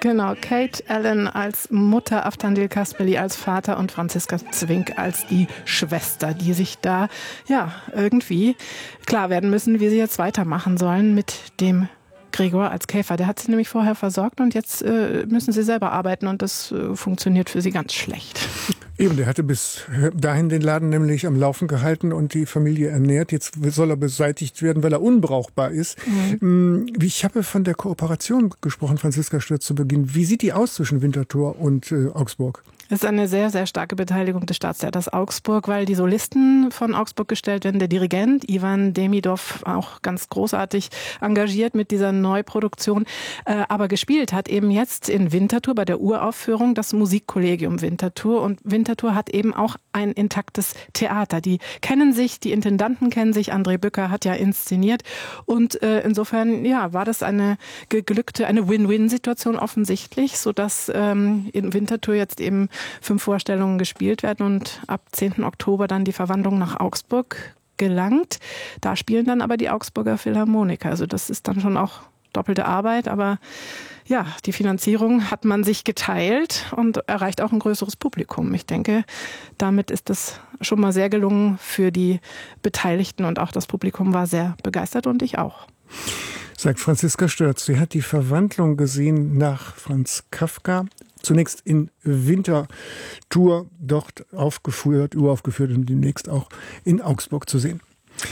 Genau, Kate Allen als Mutter, Aftanil Kaspeli als Vater und Franziska Zwink als die Schwester, die sich da irgendwie klar werden müssen, wie sie jetzt weitermachen sollen mit dem Gregor als Käfer. Der hat sie nämlich vorher versorgt und jetzt müssen sie selber arbeiten und das funktioniert für sie ganz schlecht. Eben, der hatte bis dahin den Laden nämlich am Laufen gehalten und die Familie ernährt. Jetzt soll er beseitigt werden, weil er unbrauchbar ist. Ich habe von der Kooperation gesprochen, Franziska Stürz, zu Beginn. Wie sieht die aus zwischen Winterthur und Augsburg? Es ist eine sehr, sehr starke Beteiligung des Staatstheaters Augsburg, weil die Solisten von Augsburg gestellt werden. Der Dirigent Ivan Demidov, auch ganz großartig engagiert mit dieser Neuproduktion. Aber gespielt hat eben jetzt in Winterthur bei der Uraufführung das Musikkollegium Winterthur. Und Winterthur hat eben auch ein intaktes Theater. Die kennen sich, die Intendanten kennen sich. André Bücker hat ja inszeniert. Und insofern war das eine geglückte, eine Win-Win-Situation offensichtlich, sodass in Winterthur jetzt eben 5 Vorstellungen gespielt werden und ab 10. Oktober dann die Verwandlung nach Augsburg gelangt. Da spielen dann aber die Augsburger Philharmoniker. Also das ist dann schon auch doppelte Arbeit, aber die Finanzierung hat man sich geteilt und erreicht auch ein größeres Publikum. Ich denke, damit ist das schon mal sehr gelungen für die Beteiligten und auch das Publikum war sehr begeistert und ich auch. Sagt Franziska Stürz. Sie hat die Verwandlung gesehen nach Franz Kafka. Zunächst in Winterthur, dort uraufgeführt und demnächst auch in Augsburg zu sehen.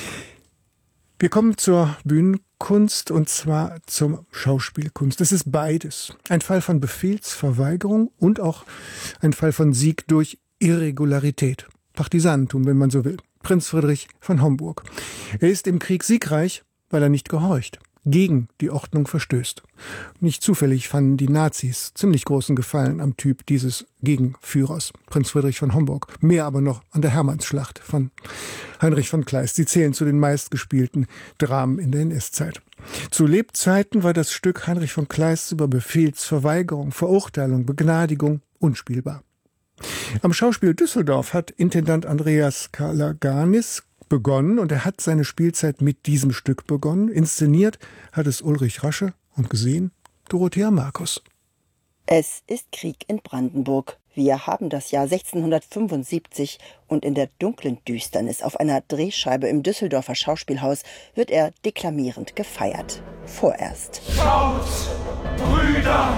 Wir kommen zur Bühnenkunst und zwar zur Schauspielkunst. Es ist beides. Ein Fall von Befehlsverweigerung und auch ein Fall von Sieg durch Irregularität. Partisanentum, wenn man so will. Prinz Friedrich von Homburg. Er ist im Krieg siegreich, weil er nicht gehorcht, gegen die Ordnung verstößt. Nicht zufällig fanden die Nazis ziemlich großen Gefallen am Typ dieses Gegenführers, Prinz Friedrich von Homburg. Mehr aber noch an der Hermannsschlacht von Heinrich von Kleist. Sie zählen zu den meistgespielten Dramen in der NS-Zeit. Zu Lebzeiten war das Stück Heinrich von Kleist über Befehlsverweigerung, Verurteilung, Begnadigung unspielbar. Am Schauspiel Düsseldorf hat Intendant Andreas Kalaganis begonnen und er hat seine Spielzeit mit diesem Stück begonnen. Inszeniert hat es Ulrich Rasche und gesehen Dorothea Markus. Es ist Krieg in Brandenburg. Wir haben das Jahr 1675 und in der dunklen Düsternis auf einer Drehscheibe im Düsseldorfer Schauspielhaus wird er deklamierend gefeiert. Vorerst. Schaut, Brüder!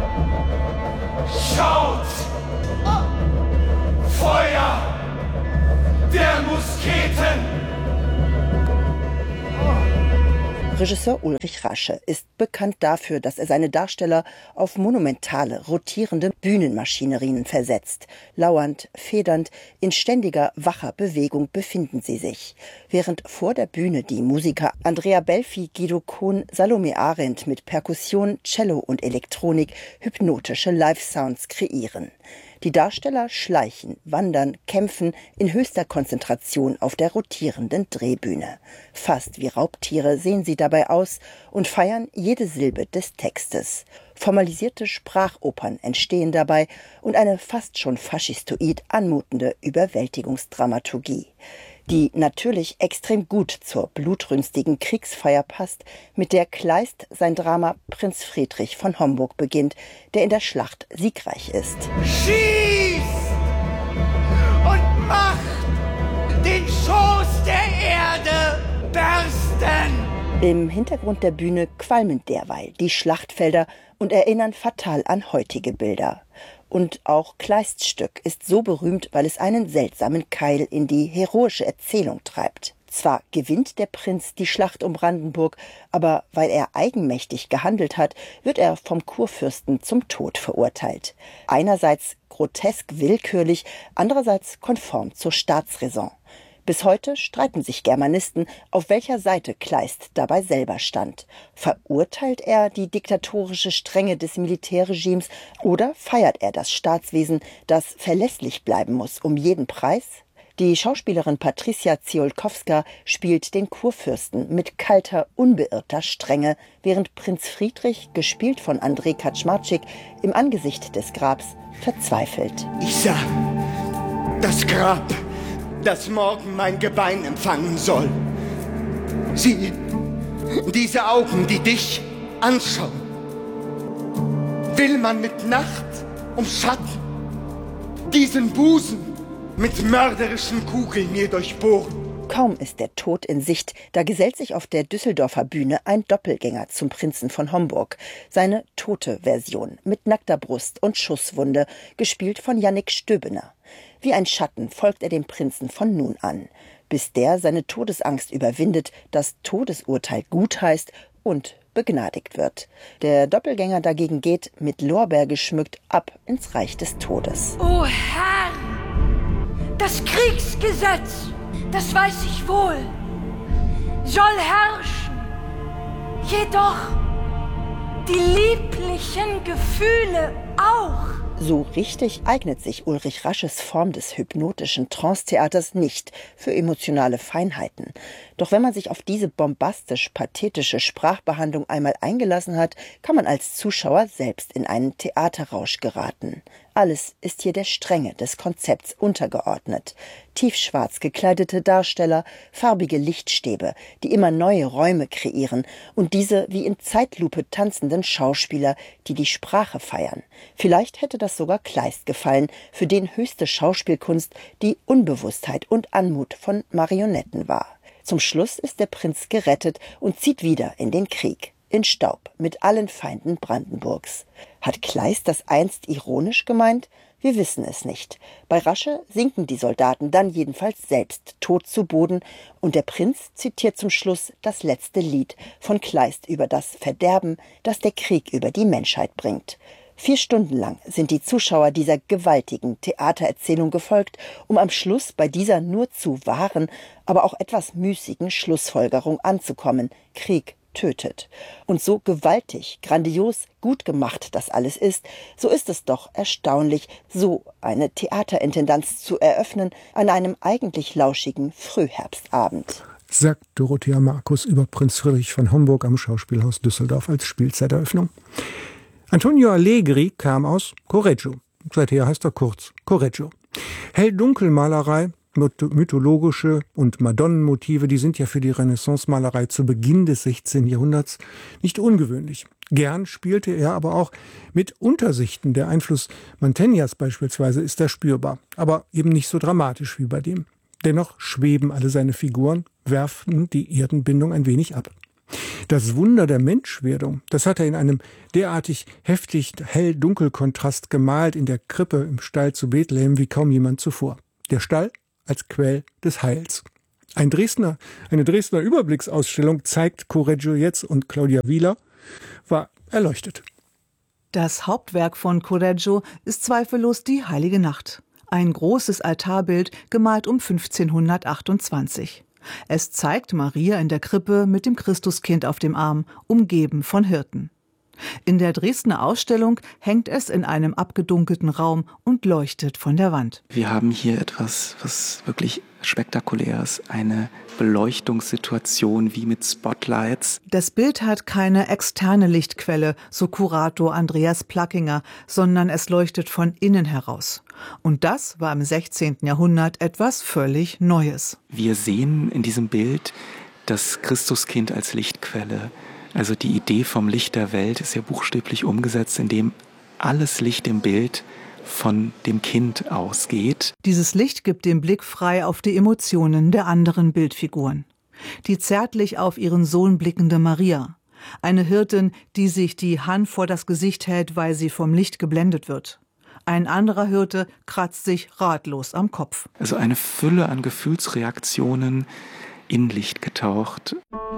Schaut! Feuer der Musketen! Regisseur Ulrich Rasche ist bekannt dafür, dass er seine Darsteller auf monumentale, rotierende Bühnenmaschinerien versetzt. Lauernd, federnd, in ständiger, wacher Bewegung befinden sie sich. Während vor der Bühne die Musiker Andrea Belfi, Guido Kohn, Salome Arendt mit Perkussion, Cello und Elektronik hypnotische Live-Sounds kreieren. Die Darsteller schleichen, wandern, kämpfen in höchster Konzentration auf der rotierenden Drehbühne. Fast wie Raubtiere sehen sie dabei aus und feiern jede Silbe des Textes. Formalisierte Sprachopern entstehen dabei und eine fast schon faschistoid anmutende Überwältigungsdramaturgie, die natürlich extrem gut zur blutrünstigen Kriegsfeier passt, mit der Kleist sein Drama Prinz Friedrich von Homburg beginnt, der in der Schlacht siegreich ist. Schieß und macht den Schoß der Erde bersten! Im Hintergrund der Bühne qualmen derweil die Schlachtfelder und erinnern fatal an heutige Bilder. Und auch Kleists Stück ist so berühmt, weil es einen seltsamen Keil in die heroische Erzählung treibt. Zwar gewinnt der Prinz die Schlacht um Brandenburg, aber weil er eigenmächtig gehandelt hat, wird er vom Kurfürsten zum Tod verurteilt. Einerseits grotesk willkürlich, andererseits konform zur Staatsräson. Bis heute streiten sich Germanisten, auf welcher Seite Kleist dabei selber stand. Verurteilt er die diktatorische Strenge des Militärregimes oder feiert er das Staatswesen, das verlässlich bleiben muss um jeden Preis? Die Schauspielerin Patricia Ziolkowska spielt den Kurfürsten mit kalter, unbeirrter Strenge, während Prinz Friedrich, gespielt von Andrei Kaczmarczyk, im Angesicht des Grabs verzweifelt. Ich sah das Grab, das morgen mein Gebein empfangen soll. Sieh, diese Augen, die dich anschauen. Will man mit Nacht umschatten, diesen Busen mit mörderischen Kugeln mir durchbohren? Kaum ist der Tod in Sicht, da gesellt sich auf der Düsseldorfer Bühne ein Doppelgänger zum Prinzen von Homburg. Seine tote Version mit nackter Brust und Schusswunde, gespielt von Yannick Stöbener. Wie ein Schatten folgt er dem Prinzen von nun an, bis der seine Todesangst überwindet, das Todesurteil gutheißt und begnadigt wird. Der Doppelgänger dagegen geht, mit Lorbeer geschmückt, ab ins Reich des Todes. O Herr, das Kriegsgesetz, das weiß ich wohl, soll herrschen. Jedoch die lieblichen Gefühle auch. So richtig eignet sich Ulrich Rasches Form des hypnotischen Trance-Theaters nicht für emotionale Feinheiten. Doch wenn man sich auf diese bombastisch-pathetische Sprachbehandlung einmal eingelassen hat, kann man als Zuschauer selbst in einen Theaterrausch geraten. Alles ist hier der Strenge des Konzepts untergeordnet. Tiefschwarz gekleidete Darsteller, farbige Lichtstäbe, die immer neue Räume kreieren und diese wie in Zeitlupe tanzenden Schauspieler, die die Sprache feiern. Vielleicht hätte das sogar Kleist gefallen, für den höchste Schauspielkunst die Unbewusstheit und Anmut von Marionetten war. Zum Schluss ist der Prinz gerettet und zieht wieder in den Krieg. In Staub mit allen Feinden Brandenburgs. Hat Kleist das einst ironisch gemeint? Wir wissen es nicht. Bei Rasche sinken die Soldaten dann jedenfalls selbst tot zu Boden und der Prinz zitiert zum Schluss das letzte Lied von Kleist über das Verderben, das der Krieg über die Menschheit bringt. 4 Stunden lang sind die Zuschauer dieser gewaltigen Theatererzählung gefolgt, um am Schluss bei dieser nur zu wahren, aber auch etwas müßigen Schlussfolgerung anzukommen: Krieg tötet. Und so gewaltig, grandios, gut gemacht das alles ist, so ist es doch erstaunlich, so eine Theaterintendanz zu eröffnen an einem eigentlich lauschigen Frühherbstabend. Sagt Dorothea Markus über Prinz Friedrich von Homburg am Schauspielhaus Düsseldorf als Spielzeiteröffnung. Antonio Allegri kam aus Correggio. Seither heißt er kurz Correggio. Hell-Dunkel-Malerei, mythologische und Madonnenmotive, die sind ja für die Renaissance-Malerei zu Beginn des 16. Jahrhunderts nicht ungewöhnlich. Gern spielte er aber auch mit Untersichten. Der Einfluss Mantegnas beispielsweise ist da spürbar, aber eben nicht so dramatisch wie bei dem. Dennoch schweben alle seine Figuren, werfen die Erdenbindung ein wenig ab. Das Wunder der Menschwerdung, das hat er in einem derartig heftig Hell-Dunkel-Kontrast gemalt in der Krippe im Stall zu Bethlehem wie kaum jemand zuvor. Der Stall als Quell des Heils. Eine Dresdner Überblicksausstellung zeigt Correggio jetzt und Claudia Wieler war erleuchtet. Das Hauptwerk von Correggio ist zweifellos die Heilige Nacht. Ein großes Altarbild, gemalt um 1528. Es zeigt Maria in der Krippe mit dem Christuskind auf dem Arm, umgeben von Hirten. In der Dresdner Ausstellung hängt es in einem abgedunkelten Raum und leuchtet von der Wand. Wir haben hier etwas, was wirklich spektakulär ist, eine Beleuchtungssituation wie mit Spotlights. Das Bild hat keine externe Lichtquelle, so Kurator Andreas Plackinger, sondern es leuchtet von innen heraus. Und das war im 16. Jahrhundert etwas völlig Neues. Wir sehen in diesem Bild das Christuskind als Lichtquelle. Also die Idee vom Licht der Welt ist ja buchstäblich umgesetzt, indem alles Licht im Bild von dem Kind ausgeht. Dieses Licht gibt den Blick frei auf die Emotionen der anderen Bildfiguren. Die zärtlich auf ihren Sohn blickende Maria. Eine Hirtin, die sich die Hand vor das Gesicht hält, weil sie vom Licht geblendet wird. Ein anderer Hirte kratzt sich ratlos am Kopf. Also eine Fülle an Gefühlsreaktionen in Licht getaucht.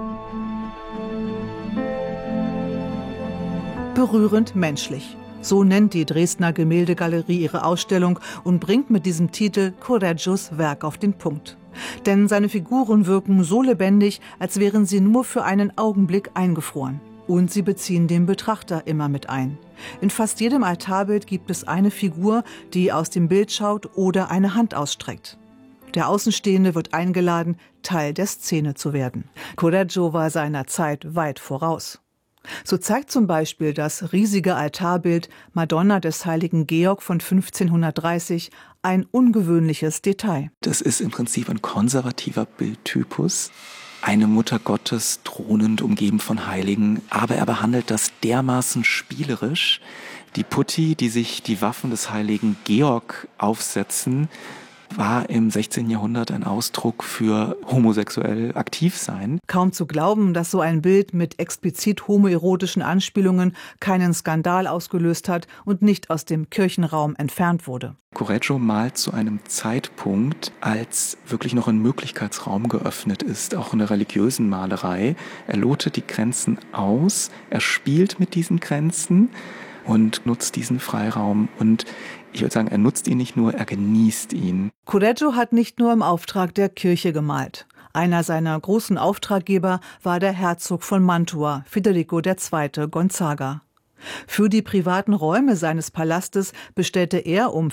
Berührend menschlich. So nennt die Dresdner Gemäldegalerie ihre Ausstellung und bringt mit diesem Titel Correggios Werk auf den Punkt. Denn seine Figuren wirken so lebendig, als wären sie nur für einen Augenblick eingefroren. Und sie beziehen den Betrachter immer mit ein. In fast jedem Altarbild gibt es eine Figur, die aus dem Bild schaut oder eine Hand ausstreckt. Der Außenstehende wird eingeladen, Teil der Szene zu werden. Correggio war seiner Zeit weit voraus. So zeigt zum Beispiel das riesige Altarbild Madonna des heiligen Georg von 1530 ein ungewöhnliches Detail. Das ist im Prinzip ein konservativer Bildtypus. Eine Mutter Gottes thronend, umgeben von Heiligen. Aber er behandelt das dermaßen spielerisch, Die Putti, die sich die Waffen des heiligen Georg aufsetzen, war im 16. Jahrhundert ein Ausdruck für homosexuell aktiv sein. Kaum zu glauben, dass so ein Bild mit explizit homoerotischen Anspielungen keinen Skandal ausgelöst hat und nicht aus dem Kirchenraum entfernt wurde. Correggio malt zu einem Zeitpunkt, als wirklich noch ein Möglichkeitsraum geöffnet ist, auch in der religiösen Malerei. Er lotet die Grenzen aus, er spielt mit diesen Grenzen und nutzt diesen Freiraum. Und ich würde sagen, er nutzt ihn nicht nur, er genießt ihn. Correggio hat nicht nur im Auftrag der Kirche gemalt. Einer seiner großen Auftraggeber war der Herzog von Mantua, Federico II. Gonzaga. Für die privaten Räume seines Palastes bestellte er um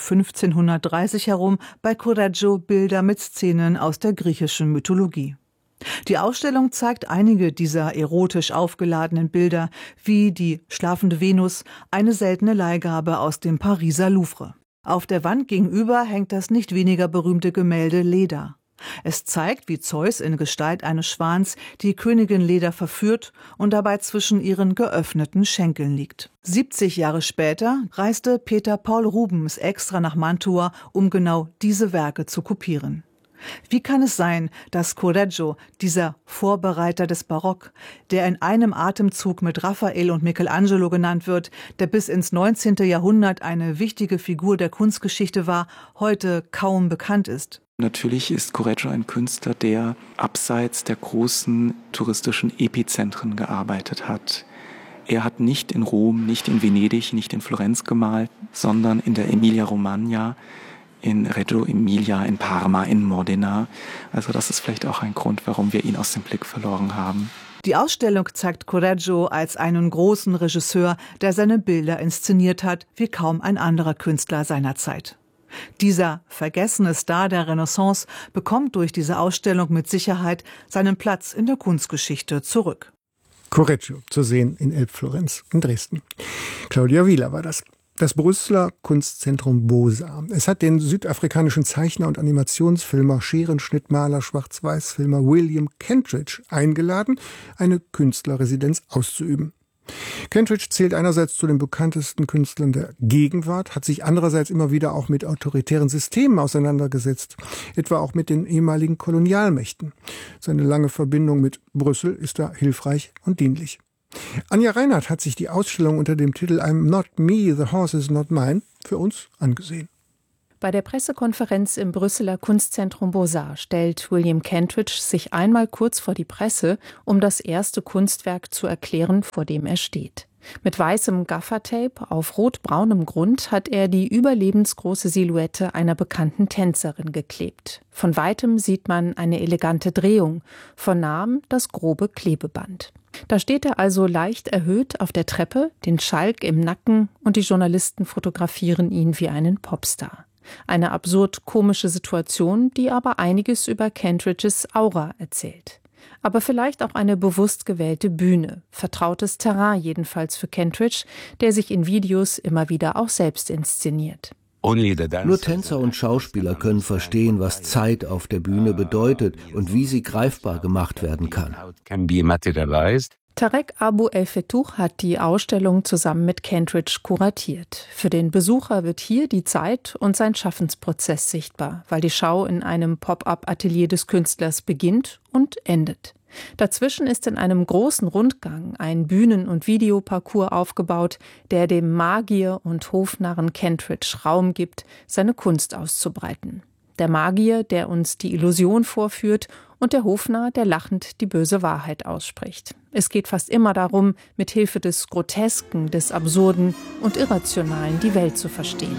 1530 herum bei Correggio Bilder mit Szenen aus der griechischen Mythologie. Die Ausstellung zeigt einige dieser erotisch aufgeladenen Bilder, wie die schlafende Venus, eine seltene Leihgabe aus dem Pariser Louvre. Auf der Wand gegenüber hängt das nicht weniger berühmte Gemälde Leda. Es zeigt, wie Zeus in Gestalt eines Schwans die Königin Leda verführt und dabei zwischen ihren geöffneten Schenkeln liegt. 70 Jahre später reiste Peter Paul Rubens extra nach Mantua, um genau diese Werke zu kopieren. Wie kann es sein, dass Correggio, dieser Vorbereiter des Barock, der in einem Atemzug mit Raphael und Michelangelo genannt wird, der bis ins 19. Jahrhundert eine wichtige Figur der Kunstgeschichte war, heute kaum bekannt ist? Natürlich ist Correggio ein Künstler, der abseits der großen touristischen Epizentren gearbeitet hat. Er hat nicht in Rom, nicht in Venedig, nicht in Florenz gemalt, sondern in der Emilia-Romagna, in Reggio Emilia, in Parma, in Modena. Also das ist vielleicht auch ein Grund, warum wir ihn aus dem Blick verloren haben. Die Ausstellung zeigt Correggio als einen großen Regisseur, der seine Bilder inszeniert hat, wie kaum ein anderer Künstler seiner Zeit. Dieser vergessene Star der Renaissance bekommt durch diese Ausstellung mit Sicherheit seinen Platz in der Kunstgeschichte zurück. Correggio zu sehen in Elbflorenz in Dresden. Claudia Wieler war das. Das Brüsseler Kunstzentrum Beaux-Arts. Es hat den südafrikanischen Zeichner und Animationsfilmer, Scherenschnittmaler, Schwarz-Weiß-Filmer William Kentridge eingeladen, eine Künstlerresidenz auszuüben. Kentridge zählt einerseits zu den bekanntesten Künstlern der Gegenwart, hat sich andererseits immer wieder auch mit autoritären Systemen auseinandergesetzt, etwa auch mit den ehemaligen Kolonialmächten. Seine lange Verbindung mit Brüssel ist da hilfreich und dienlich. Anja Reinhardt hat sich die Ausstellung unter dem Titel I'm Not Me, The Horse Is Not Mine für uns angesehen. Bei der Pressekonferenz im Brüsseler Kunstzentrum Beaux-Arts stellt William Kentridge sich einmal kurz vor die Presse, um das erste Kunstwerk zu erklären, vor dem er steht. Mit weißem Gaffertape auf rot-braunem Grund hat er die überlebensgroße Silhouette einer bekannten Tänzerin geklebt. Von weitem sieht man eine elegante Drehung, von nahem das grobe Klebeband. Da steht er also leicht erhöht auf der Treppe, den Schalk im Nacken, und die Journalisten fotografieren ihn wie einen Popstar. Eine absurd komische Situation, die aber einiges über Kentridges Aura erzählt. Aber vielleicht auch eine bewusst gewählte Bühne, vertrautes Terrain jedenfalls für Kentridge, der sich in Videos immer wieder auch selbst inszeniert. Nur Tänzer und Schauspieler können verstehen, was Zeit auf der Bühne bedeutet und wie sie greifbar gemacht werden kann. Tarek Abu El-Fetouh hat die Ausstellung zusammen mit Kentridge kuratiert. Für den Besucher wird hier die Zeit und sein Schaffensprozess sichtbar, weil die Schau in einem Pop-up-Atelier des Künstlers beginnt und endet. Dazwischen ist in einem großen Rundgang ein Bühnen- und Videoparcours aufgebaut, der dem Magier und Hofnarren Kentridge Raum gibt, seine Kunst auszubreiten. Der Magier, der uns die Illusion vorführt, und der Hofnarr, der lachend die böse Wahrheit ausspricht. Es geht fast immer darum, mit Hilfe des Grotesken, des Absurden und Irrationalen die Welt zu verstehen.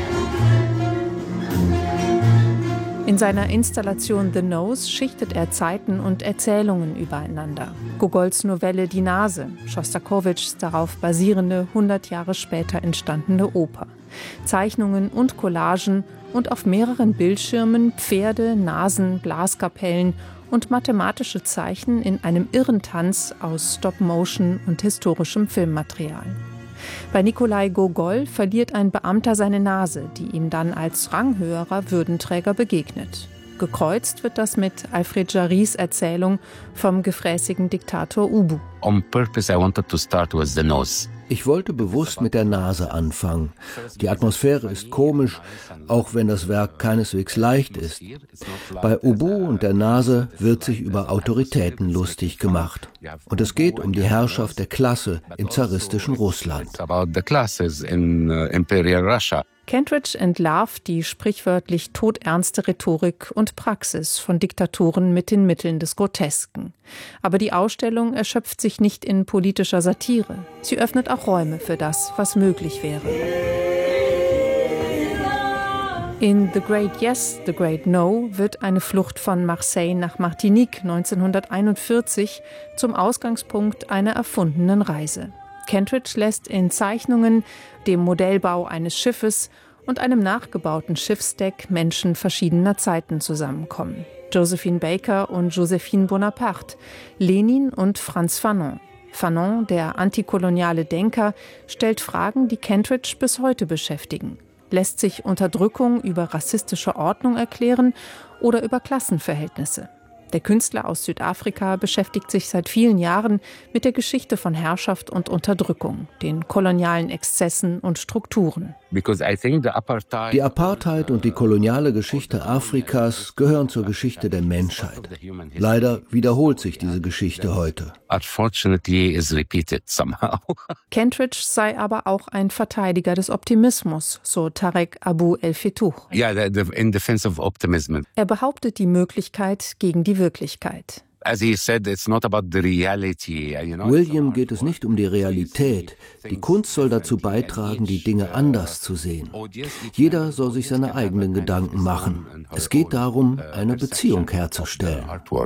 In seiner Installation The Nose schichtet er Zeiten und Erzählungen übereinander. Gogols Novelle Die Nase, Schostakowitschs darauf basierende, 100 Jahre später entstandene Oper. Zeichnungen und Collagen und auf mehreren Bildschirmen Pferde, Nasen, Blaskapellen und mathematische Zeichen in einem irren Tanz aus Stop-Motion und historischem Filmmaterial. Bei Nikolai Gogol verliert ein Beamter seine Nase, die ihm dann als ranghöherer Würdenträger begegnet. Gekreuzt wird das mit Alfred Jarrys Erzählung vom gefräßigen Diktator Ubu. On purpose I wanted to start with the nose. Ich wollte bewusst mit der Nase anfangen. Die Atmosphäre ist komisch, auch wenn das Werk keineswegs leicht ist. Bei Oboe und der Nase wird sich über Autoritäten lustig gemacht. Und es geht um die Herrschaft der Klasse im zaristischen Russland. Kentridge entlarvt die sprichwörtlich todernste Rhetorik und Praxis von Diktatoren mit den Mitteln des Grotesken. Aber die Ausstellung erschöpft sich nicht in politischer Satire. Sie öffnet auch Räume für das, was möglich wäre. In The Great Yes, The Great No wird eine Flucht von Marseille nach Martinique 1941 zum Ausgangspunkt einer erfundenen Reise. Kentridge lässt in Zeichnungen, dem Modellbau eines Schiffes und einem nachgebauten Schiffsdeck Menschen verschiedener Zeiten zusammenkommen. Josephine Baker und Joséphine Bonaparte, Lenin und Frantz Fanon. Fanon, der antikoloniale Denker, stellt Fragen, die Kentridge bis heute beschäftigen. Lässt sich Unterdrückung über rassistische Ordnung erklären oder über Klassenverhältnisse? Der Künstler aus Südafrika beschäftigt sich seit vielen Jahren mit der Geschichte von Herrschaft und Unterdrückung, den kolonialen Exzessen und Strukturen. Die Apartheid und die koloniale Geschichte Afrikas gehören zur Geschichte der Menschheit. Leider wiederholt sich diese Geschichte heute. Kentridge sei aber auch ein Verteidiger des Optimismus, so Tarek Abou El-Fetouh. Er behauptet die Möglichkeit gegen die Wirklichkeit. William geht es nicht um die Realität. Die Kunst soll dazu beitragen, die Dinge anders zu sehen. Jeder soll sich seine eigenen Gedanken machen. Es geht darum, eine Beziehung herzustellen.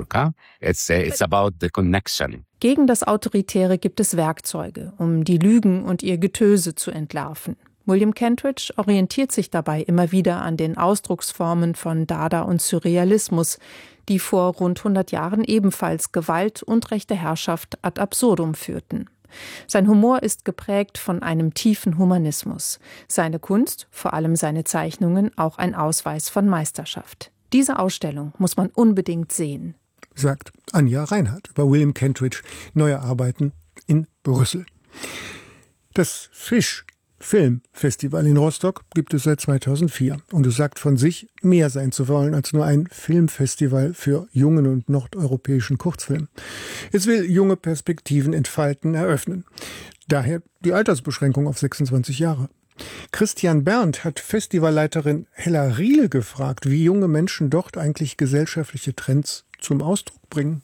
Gegen das Autoritäre gibt es Werkzeuge, um die Lügen und ihr Getöse zu entlarven. William Kentridge orientiert sich dabei immer wieder an den Ausdrucksformen von Dada und Surrealismus, die vor rund 100 Jahren ebenfalls Gewalt und rechte Herrschaft ad absurdum führten. Sein Humor ist geprägt von einem tiefen Humanismus. Seine Kunst, vor allem seine Zeichnungen, auch ein Ausweis von Meisterschaft. Diese Ausstellung muss man unbedingt sehen. Sagt Anja Reinhardt über William Kentridge, neue Arbeiten in Brüssel. Das Filmfestival in Rostock gibt es seit 2004 und es sagt von sich, mehr sein zu wollen als nur ein Filmfestival für jungen und nordeuropäischen Kurzfilm. Es will junge Perspektiven entfalten, eröffnen. Daher die Altersbeschränkung auf 26 Jahre. Christian Berndt hat Festivalleiterin Hella Riele gefragt, wie junge Menschen dort eigentlich gesellschaftliche Trends zum Ausdruck bringen.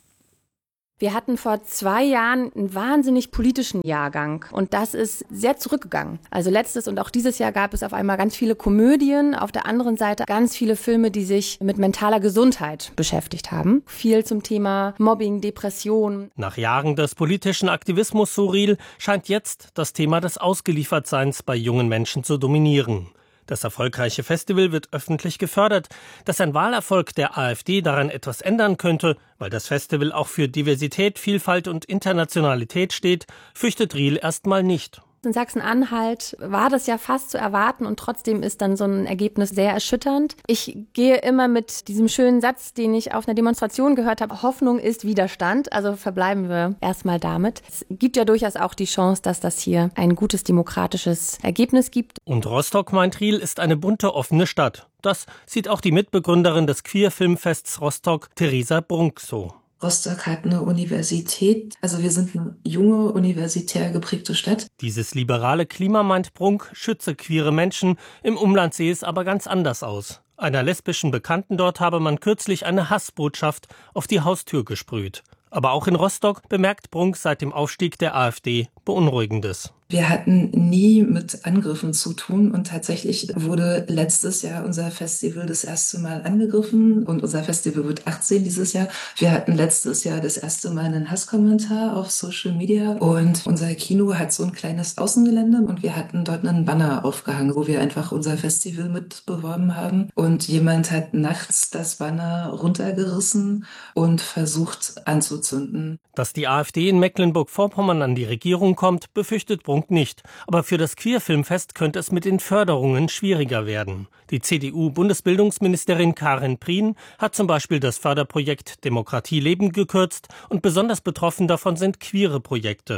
Wir hatten vor 2 Jahren einen wahnsinnig politischen Jahrgang und das ist sehr zurückgegangen. Also letztes und auch dieses Jahr gab es auf einmal ganz viele Komödien, auf der anderen Seite ganz viele Filme, die sich mit mentaler Gesundheit beschäftigt haben. Viel zum Thema Mobbing, Depression. Nach Jahren des politischen Aktivismus, so Riel, scheint jetzt das Thema des Ausgeliefertseins bei jungen Menschen zu dominieren. Das erfolgreiche Festival wird öffentlich gefördert. Dass ein Wahlerfolg der AfD daran etwas ändern könnte, weil das Festival auch für Diversität, Vielfalt und Internationalität steht, fürchtet Riel erstmal nicht. In Sachsen-Anhalt war das ja fast zu erwarten und trotzdem ist dann so ein Ergebnis sehr erschütternd. Ich gehe immer mit diesem schönen Satz, den ich auf einer Demonstration gehört habe, Hoffnung ist Widerstand, also verbleiben wir erstmal damit. Es gibt ja durchaus auch die Chance, dass das hier ein gutes demokratisches Ergebnis gibt. Und Rostock, meint Riel, ist eine bunte, offene Stadt. Das sieht auch die Mitbegründerin des Queer-Filmfests Rostock, Theresa Brunk, so. Rostock hat eine Universität, also wir sind eine junge, universitär geprägte Stadt. Dieses liberale Klima, meint Brunk, schütze queere Menschen, im Umland sehe es aber ganz anders aus. Einer lesbischen Bekannten dort habe man kürzlich eine Hassbotschaft auf die Haustür gesprüht. Aber auch in Rostock bemerkt Brunk seit dem Aufstieg der AfD Beunruhigendes. Wir hatten nie mit Angriffen zu tun und tatsächlich wurde letztes Jahr unser Festival das erste Mal angegriffen und unser Festival wird 18 dieses Jahr. Wir hatten letztes Jahr das erste Mal einen Hasskommentar auf Social Media und unser Kino hat so ein kleines Außengelände und wir hatten dort einen Banner aufgehangen, wo wir einfach unser Festival mit beworben haben und jemand hat nachts das Banner runtergerissen und versucht anzuzünden. Dass die AfD in Mecklenburg-Vorpommern an die Regierung kommt, befürchtet Brunk nicht. Aber für das Queer-Filmfest könnte es mit den Förderungen schwieriger werden. Die CDU-Bundesbildungsministerin Karin Prien hat zum Beispiel das Förderprojekt Demokratie leben gekürzt und besonders betroffen davon sind queere Projekte.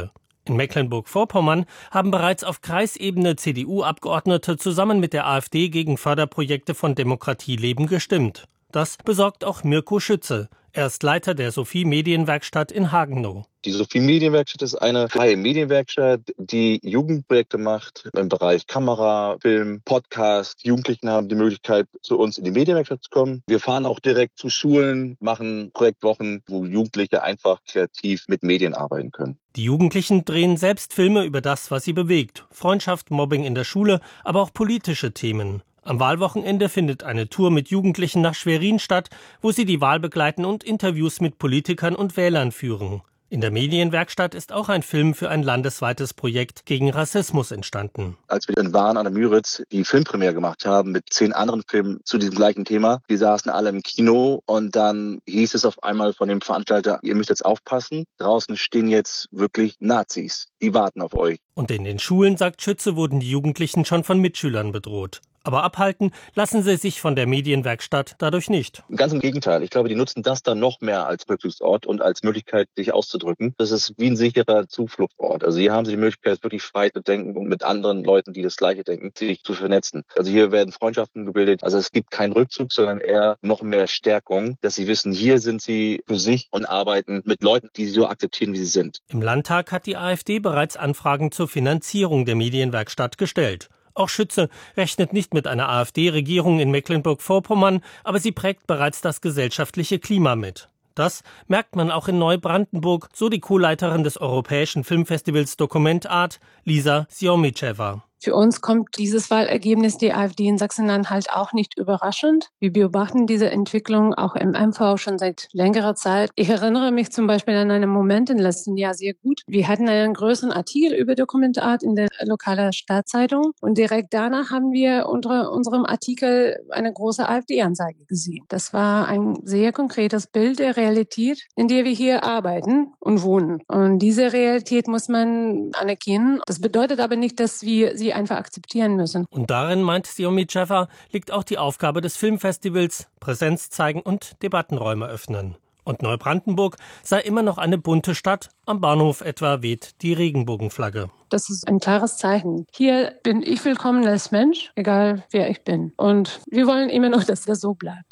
In Mecklenburg-Vorpommern haben bereits auf Kreisebene CDU-Abgeordnete zusammen mit der AfD gegen Förderprojekte von Demokratieleben gestimmt. Das besorgt auch Mirko Schütze. Er ist Leiter der Sophie Medienwerkstatt in Hagenow. Die Sophie Medienwerkstatt ist eine freie Medienwerkstatt, die Jugendprojekte macht im Bereich Kamera, Film, Podcast. Jugendlichen haben die Möglichkeit, zu uns in die Medienwerkstatt zu kommen. Wir fahren auch direkt zu Schulen, machen Projektwochen, wo Jugendliche einfach kreativ mit Medien arbeiten können. Die Jugendlichen drehen selbst Filme über das, was sie bewegt. Freundschaft, Mobbing in der Schule, aber auch politische Themen. Am Wahlwochenende findet eine Tour mit Jugendlichen nach Schwerin statt, wo sie die Wahl begleiten und Interviews mit Politikern und Wählern führen. In der Medienwerkstatt ist auch ein Film für ein landesweites Projekt gegen Rassismus entstanden. Als wir in Waren an der Müritz die Filmpremiere gemacht haben mit 10 anderen Filmen zu diesem gleichen Thema, die saßen alle im Kino und dann hieß es auf einmal von dem Veranstalter, ihr müsst jetzt aufpassen, draußen stehen jetzt wirklich Nazis, die warten auf euch. Und in den Schulen, sagt Schütze, wurden die Jugendlichen schon von Mitschülern bedroht. Aber abhalten lassen sie sich von der Medienwerkstatt dadurch nicht. Ganz im Gegenteil. Ich glaube, die nutzen das dann noch mehr als Rückzugsort und als Möglichkeit, sich auszudrücken. Das ist wie ein sicherer Zufluchtsort. Also hier haben sie die Möglichkeit, wirklich frei zu denken und mit anderen Leuten, die das Gleiche denken, sich zu vernetzen. Also hier werden Freundschaften gebildet. Also es gibt keinen Rückzug, sondern eher noch mehr Stärkung, dass sie wissen, hier sind sie für sich und arbeiten mit Leuten, die sie so akzeptieren, wie sie sind. Im Landtag hat die AfD bereits Anfragen zur Finanzierung der Medienwerkstatt gestellt. Auch Schütze rechnet nicht mit einer AfD-Regierung in Mecklenburg-Vorpommern, aber sie prägt bereits das gesellschaftliche Klima mit. Das merkt man auch in Neubrandenburg, so die Co-Leiterin des Europäischen Filmfestivals Dokument Art, Lisa Siomicheva. Für uns kommt dieses Wahlergebnis der AfD in Sachsen-Anhalt auch nicht überraschend. Wir beobachten diese Entwicklung auch im MV schon seit längerer Zeit. Ich erinnere mich zum Beispiel an einen Moment im letzten Jahr sehr gut. Wir hatten einen größeren Artikel über Dokument Art in der lokalen Stadtzeitung und direkt danach haben wir unter unserem Artikel eine große AfD-Anzeige gesehen. Das war ein sehr konkretes Bild der Realität, in der wir hier arbeiten und wohnen. Und diese Realität muss man anerkennen. Das bedeutet aber nicht, dass wir sie einfach akzeptieren müssen. Und darin, meint Siomicheva, liegt auch die Aufgabe des Filmfestivals: Präsenz zeigen und Debattenräume öffnen. Und Neubrandenburg sei immer noch eine bunte Stadt. Am Bahnhof etwa weht die Regenbogenflagge. Das ist ein klares Zeichen. Hier bin ich willkommen als Mensch, egal wer ich bin. Und wir wollen immer noch, dass das so bleibt.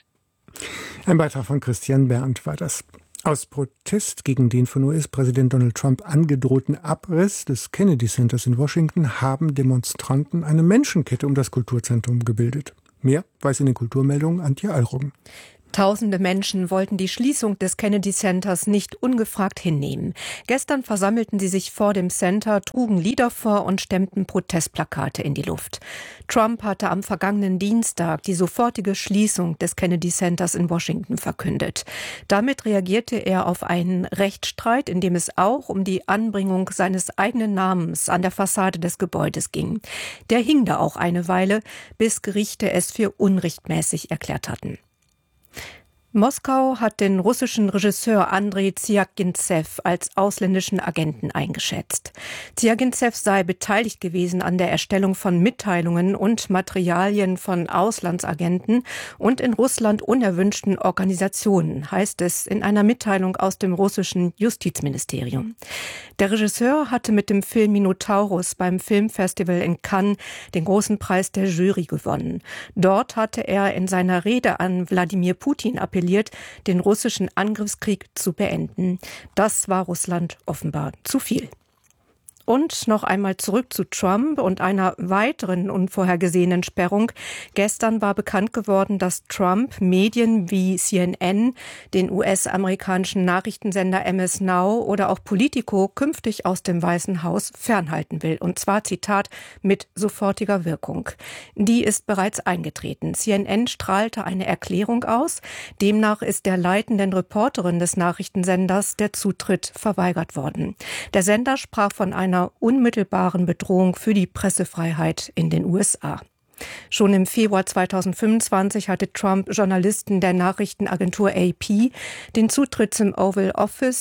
Ein Beitrag von Christian Berndt war das. Aus Protest gegen den von US-Präsident Donald Trump angedrohten Abriss des Kennedy Centers in Washington haben Demonstranten eine Menschenkette um das Kulturzentrum gebildet. Mehr weiß in den Kulturmeldungen Antje Allroggen. Tausende Menschen wollten die Schließung des Kennedy Centers nicht ungefragt hinnehmen. Gestern versammelten sie sich vor dem Center, trugen Lieder vor und stemmten Protestplakate in die Luft. Trump hatte am vergangenen Dienstag die sofortige Schließung des Kennedy Centers in Washington verkündet. Damit reagierte er auf einen Rechtsstreit, in dem es auch um die Anbringung seines eigenen Namens an der Fassade des Gebäudes ging. Der hing da auch eine Weile, bis Gerichte es für unrechtmäßig erklärt hatten. Moskau hat den russischen Regisseur Andrei Zjagintsev als ausländischen Agenten eingeschätzt. Zjagintsev sei beteiligt gewesen an der Erstellung von Mitteilungen und Materialien von Auslandsagenten und in Russland unerwünschten Organisationen, heißt es in einer Mitteilung aus dem russischen Justizministerium. Der Regisseur hatte mit dem Film Minotaurus beim Filmfestival in Cannes den großen Preis der Jury gewonnen. Dort hatte er in seiner Rede an Wladimir Putin appelliert, den russischen Angriffskrieg zu beenden. Das war Russland offenbar zu viel. Und noch einmal zurück zu Trump und einer weiteren unvorhergesehenen Sperrung. Gestern war bekannt geworden, dass Trump Medien wie CNN, den US-amerikanischen Nachrichtensender MS Now oder auch Politico künftig aus dem Weißen Haus fernhalten will. Und zwar, Zitat, mit sofortiger Wirkung. Die ist bereits eingetreten. CNN strahlte eine Erklärung aus. Demnach ist der leitenden Reporterin des Nachrichtensenders der Zutritt verweigert worden. Der Sender sprach von einer unmittelbaren Bedrohung für die Pressefreiheit in den USA. Schon im Februar 2025 hatte Trump Journalisten der Nachrichtenagentur AP den Zutritt zum Oval Office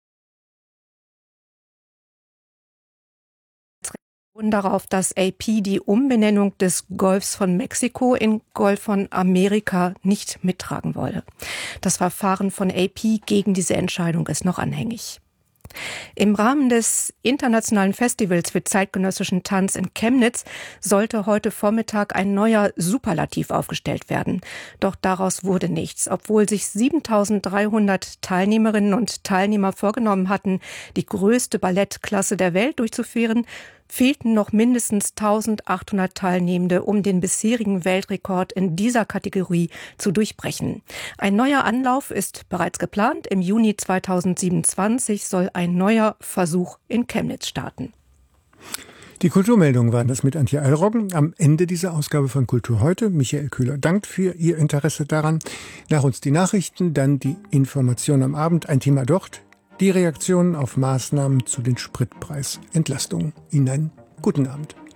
darauf, dass AP die Umbenennung des Golfs von Mexiko in Golf von Amerika nicht mittragen wolle. Das Verfahren von AP gegen diese Entscheidung ist noch anhängig. Im Rahmen des internationalen Festivals für zeitgenössischen Tanz in Chemnitz sollte heute Vormittag ein neuer Superlativ aufgestellt werden. Doch daraus wurde nichts, obwohl sich 7.300 Teilnehmerinnen und Teilnehmer vorgenommen hatten, die größte Ballettklasse der Welt durchzuführen, fehlten noch mindestens 1.800 Teilnehmende, um den bisherigen Weltrekord in dieser Kategorie zu durchbrechen. Ein neuer Anlauf ist bereits geplant. Im Juni 2027 soll ein neuer Versuch in Chemnitz starten. Die Kulturmeldungen waren das mit Antje Allroggen. Am Ende dieser Ausgabe von Kultur heute. Michael Köhler dankt für Ihr Interesse daran. Nach uns die Nachrichten, dann die Information am Abend. Ein Thema dort. Die Reaktionen auf Maßnahmen zu den Spritpreisentlastungen. Ihnen einen guten Abend.